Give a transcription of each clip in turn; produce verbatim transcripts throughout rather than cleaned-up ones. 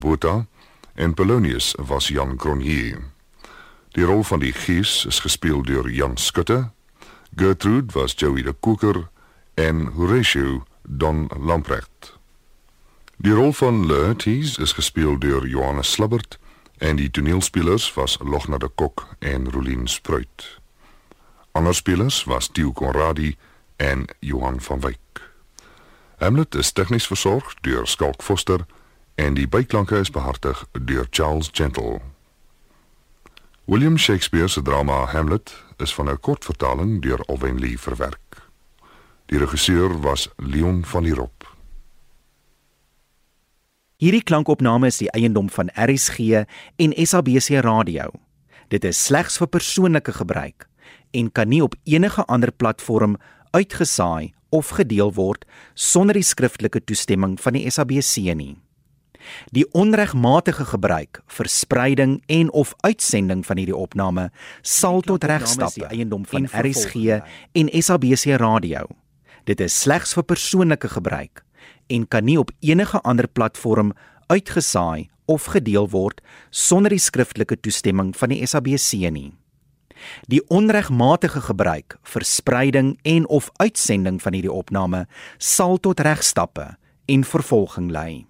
Botha en Polonius was Jan Cronje. Die rol van die Gees is gespeel deur Jan Skutte, Gertrude was Joey de Koker en Horatio Don Lamprecht. Die rol van Laertes is gespeel deur Johannes Slabbert en die toneelspelers was Logna de Kok en Rolien Spruit. Ander spelers was Theo Conradi en Johan van Wyk. Hamlet is tegnies versorg deur Skalk Foster en die byklanke is behartig deur Charles Gentle. William Shakespeare se drama Hamlet is van 'n kort vertaling deur Alwyn Lee verwerk. Die regisseur was Leon van der Rop. Hierdie klankopname is die eiendom van R S G en S A B C Radio. Dit is slegs vir persoonlike gebruik en kan nie op enige ander platform uitgesaai of gedeel word sonder die skriftelike toestemming van die S A B C nie. Die onregmatige gebruik, verspreiding en of uitsending van hierdie opname sal tot regstappe eiendom van R S G en S A B C Radio. Dit is slegs vir persoonlike gebruik en kan nie op enige ander platform uitgesaai of gedeel word sonder die skriftelike toestemming van die S A B C nie. Die onregmatige gebruik, verspreiding en of uitsending van hierdie opname sal tot regstappe en vervolging lei.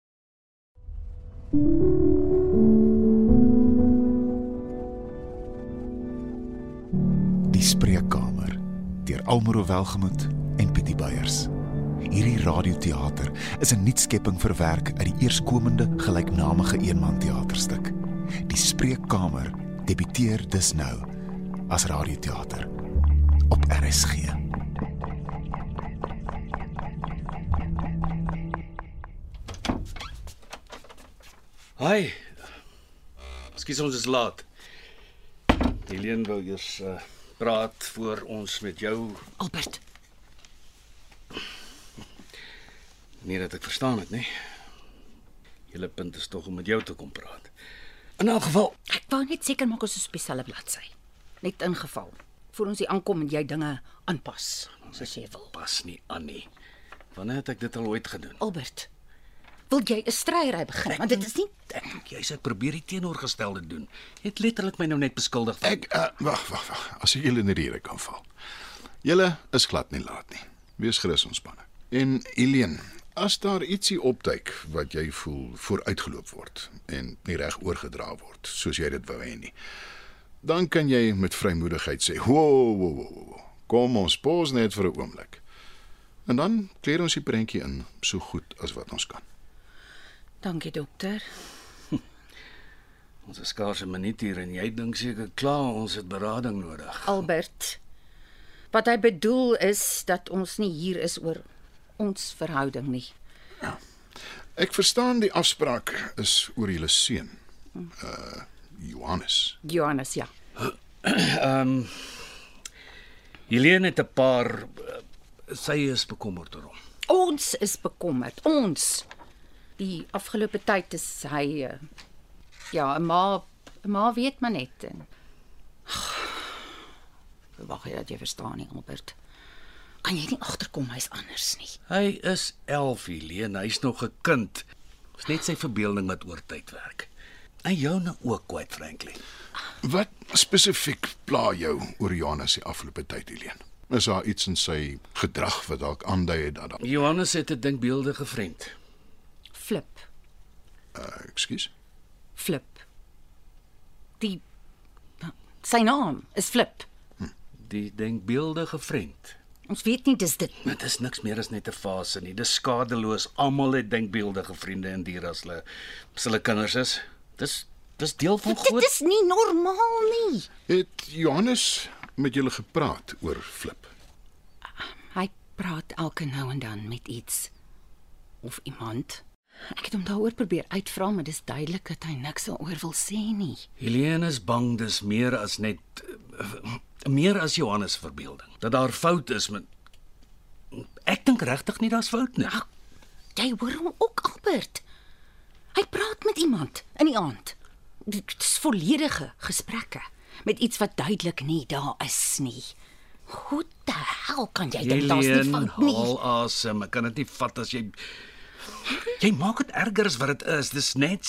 Die Spreekkamer deur Almaro Welgemoed en Pietie Beyers. Hierdie radioteater is 'n nuutskepping verwerk uit die eerskomende gelyknamige eenman teaterstuk. Die Spreekkamer debuteer dus nou as radioteater op R S G. Hi. Ekskuus, ons is laat. Helene wou eers uh, praat voor ons met jou. Albert. Nie dat ek verstaan het, nie. Julle punt is tog om met jou te kom praat. In elk geval, Ek wou net seker maak ons is op dieselfde bladsy. Net in geval. Voor ons hier aankom en jy dinge aanpas, soos jy wil. pas nie aan nie. Wanneer het ek dit al ooit gedoen? Albert, wil jy 'n stryery begin? Want dit is nie... Ek dink jy sê ek probeer die teenoorgestelde doen. Jy het letterlik my nou net beskuldig van... Ek, uh, wag, wag, wag, as ek julle in die rede kan val. Julle is glad nie laat nie. Wees gerus ontspanne. En Helene, as daar ietsie opduik wat jy voel vooruitgeloop word en nie reg oorgedra word, soos jy dit wou hê nie, dan kan jy met vrymoedigheid sê, wow, wow, wow, wow, kom ons pause net vir 'n oomblik. En dan kleer ons die prentjie in so goed as wat ons kan. Dankie, dokter. Ons is skaars 'n minuut hier en jy dink seker klaar ons het berading nodig. Albert, wat hy bedoel is dat ons nie hier is oor ons verhouding nie. Ek verstaan die afspraak is oor julle seun, uh, Johannes. Johannes, ja. Ehm um, Helene het 'n paar uh, sy is bekommerd oor hom. Ons is bekommerd. Ons. Die afgelope tyd is hy uh, ja, 'n ma, 'n ma weet maar net. En, wag jy dat jy verstaan nie, Albert. Kan jy nie agterkom hy's anders nie. Hy is elf, Helene, hy's nog 'n kind. Dis net sy verbeelding wat oor tyd werk. En joune ook, quite frankly. Wat spesifiek pla jou oor Johannes die afgelope tyd, Helene? Is daar iets in sy gedrag wat dalk aandui dat dat Johannes het 'n denkbeeldige vriend. Flip, uh, ekskuus? Flip. Die sy naam is Flip. Die denkbeeldige vriend. Ons weet nie dis dit. Dit is niks meer as net 'n fase nie. Dis skadeloos. Almal het denkbeeldige vriende en dier as hulle as hulle kinders is. Dis dis deel van groot. Dit is nie normaal nie. Het Johannes met julle gepraat oor Flip? Hy praat elke nou en dan met iets of iemand. Ek het hom daaroor probeer uitvra, maar dis duidelik dat hy niks daaroor wil sê nie. Helene is bang dis meer as net uh, meer as Johannes verbeelding. Dat daar fout is met Ek dink regtig nie daar's fout nie. Ag, jy hoor hom ook, Albert. Hy praat met iemand in die aand. Dit is volledige gesprekke met iets wat duidelik nie daar is nie. Hoe die hel kan jy dink daar's nie fout nie? Haal asem, ek kan dit nie vat as jy Jy maak dit erger as wat dit is. Dis net